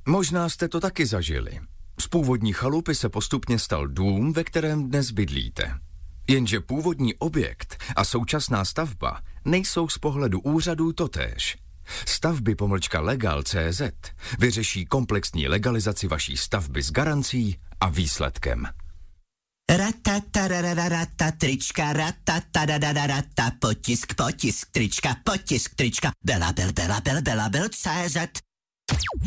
Možná jste to taky zažili. Z původní chalupy se postupně stal dům, ve kterém dnes bydlíte. Jenže původní objekt a současná stavba nejsou z pohledu úřadů totéž. Stavby _legal.cz vyřeší komplexní legalizaci vaší stavby s garancí a výsledkem. Ratatarararata trička, ratatadadadata, potisk trička, Bela Bel CZ.